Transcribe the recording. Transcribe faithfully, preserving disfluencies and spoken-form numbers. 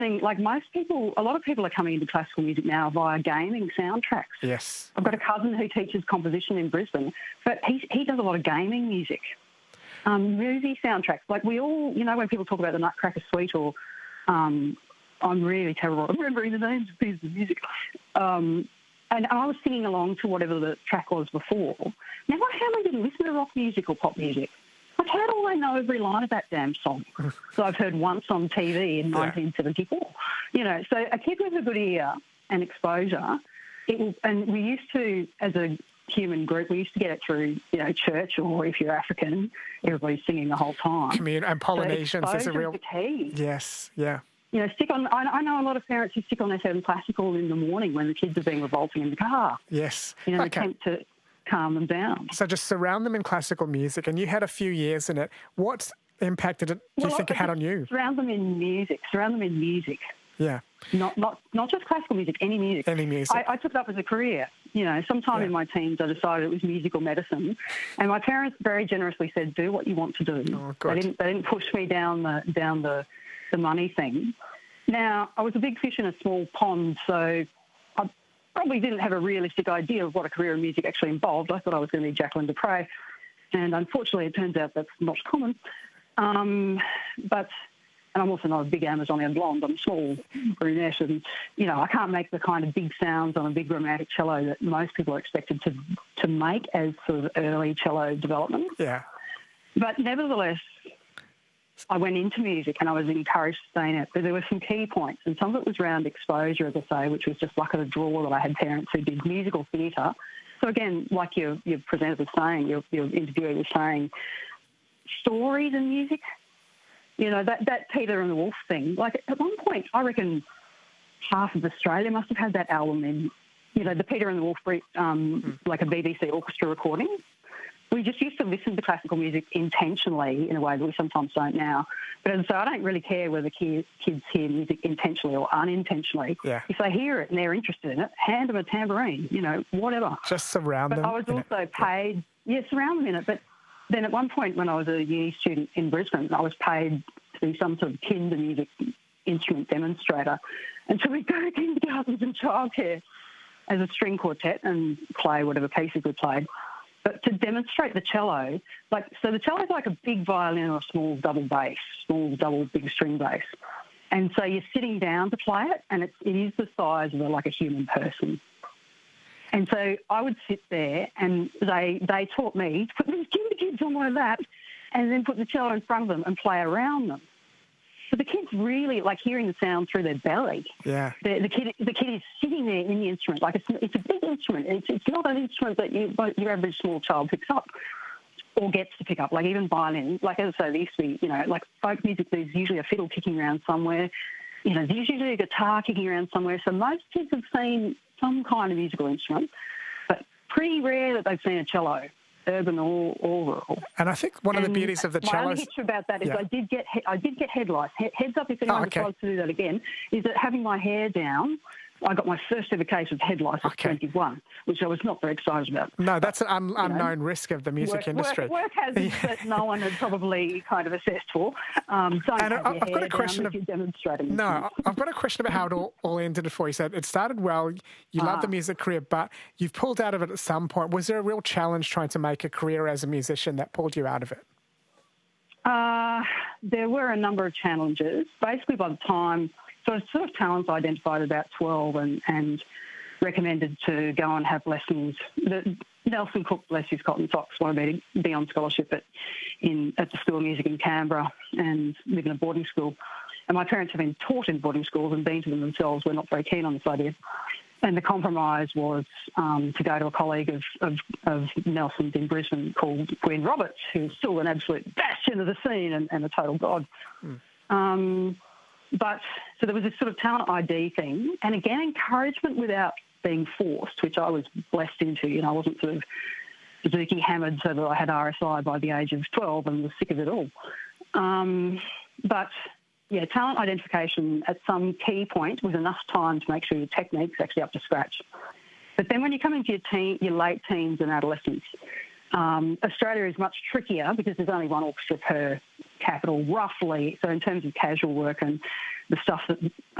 thing. Like most people, a lot of people are coming into classical music now via gaming soundtracks. Yes. I've got a cousin who teaches composition in Brisbane, but he, he does a lot of gaming music, um, movie soundtracks. Like we all, you know, when people talk about the Nutcracker Suite or um, I'm really terrible at remembering the names of pieces of music. Um, and I was singing along to whatever the track was before. Now, my family didn't listen to rock music or pop music. Like, how do I know every line of that damn song that I've heard once on T V in Yeah. nineteen seventy-four? You know, so a kid with a good ear and exposure, it will, and we used to, as a human group, we used to get it through, you know, church, or if you're African, everybody's singing the whole time. Commun- and Polynesians, so there's a real... the key. Yes, yeah. You know, stick on. I, I know a lot of parents who stick on F M classical in the morning when the kids are being revolting in the car. Yes. You know, Okay. attempt to calm them down. So just surround them in classical music, and you had a few years in it. What impact did it, do you Well, think it had on you? Surround them in music. Surround them in music. Yeah. Not not not just classical music, any music. Any music. I, I took it up as a career. You know, sometime Yeah. in my teens I decided it was musical medicine, and my parents very generously said, "Do what you want to do." Oh, good. They didn't they didn't push me down the down the the money thing. Now, I was a big fish in a small pond, so I probably didn't have a realistic idea of what a career in music actually involved. I thought I was going to be Jacqueline du Pré, and unfortunately it turns out that's not common. Um, but, and I'm also not a big Amazonian blonde, I'm a small brunette, and, you know, I can't make the kind of big sounds on a big romantic cello that most people are expected to, to make as sort of early cello development. Yeah. But nevertheless, I went into music and I was encouraged to stay in it. But there were some key points, and some of it was around exposure, as I say, which was just luck of the draw that I had parents who did musical theatre. So again, like your, your presenter was saying, your, your interviewer was saying, stories and music, you know, that, that Peter and the Wolf thing. Like at one point, I reckon half of Australia must have had that album in, you know, the Peter and the Wolf, um, mm. like a B B C orchestra recording. We just used to listen to classical music intentionally in a way that we sometimes don't now. But as I say, I don't really care whether kids, kids hear music intentionally or unintentionally. Yeah. If they hear it and they're interested in it, hand them a tambourine, you know, whatever. Just surround but them. But I was also it. paid, yeah, surround them in it. But then at one point when I was a uni student in Brisbane, I was paid to be some sort of kinder music instrument demonstrator. And so we'd go to kindergartens and childcare as a string quartet and play whatever pieces we played. But to demonstrate the cello, like, so the cello is like a big violin or a small double bass, small double big string bass. And so you're sitting down to play it, and it's, it is the size of a, like a human person. And so I would sit there, and they they taught me to put these kinder kids on my lap and then put the cello in front of them and play around them. So the kid's really like hearing the sound through their belly. Yeah. The, the kid, the kid is sitting there in the instrument. Like it's, it's a big instrument. It's, it's not an instrument that you, your average small child picks up or gets to pick up. Like even violin. Like as I say, there used to be, you know, like folk music. There's usually a fiddle kicking around somewhere. You know, there's usually a guitar kicking around somewhere. So most kids have seen some kind of musical instrument, but pretty rare that they've seen a cello. Urban or, or rural. And I think one and of the beauties of the cello... My only hitch about that is yeah. I did get he- I did get head lice. He- heads up if anyone oh, okay. decides to do that again, is that having my hair down, I got my first ever case of head lice at okay. twenty-one, which I was not very excited about. No, that's an un- unknown know, risk of the music work, industry. Work, work hazards that no one had probably kind of assessed for. Um, don't and have I, your I've hair got a question down of if you're demonstrating. No, I've got a question about how it all, all ended for you. So it started well, you ah. loved the music career, but you've pulled out of it at some point. Was there a real challenge trying to make a career as a musician that pulled you out of it? Uh, there were a number of challenges. Basically, by the time, so I was sort of talents identified at about twelve and, and recommended to go and have lessons. The, Nelson Cook, bless his cotton socks, wanted me to be on scholarship at, in, at the School of Music in Canberra and live in a boarding school. And my parents have been taught in boarding schools and been to them themselves. We're not very keen on this idea. And the compromise was um, to go to a colleague of, of, of Nelson's in Brisbane called Gwen Roberts, who's still an absolute bastion of the scene and, and a total god. Mm. Um, but so there was this sort of talent I D thing, and again, encouragement without being forced, which I was blessed into. You know, I wasn't sort of Suzuki hammered so that I had R S I by the age of twelve and was sick of it all. Um, but yeah, talent identification at some key point was enough time to make sure your technique's actually up to scratch. But then when you come into your teen, your late teens and adolescence, um, Australia is much trickier because there's only one orchestra per capital, roughly. So in terms of casual work and the stuff that